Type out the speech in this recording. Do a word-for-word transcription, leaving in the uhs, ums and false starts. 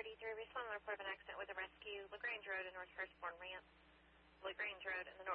thirty-three, respond to report of an accident with a rescue, LaGrange Road and North Firstbourne Ramp. LaGrange Road and the North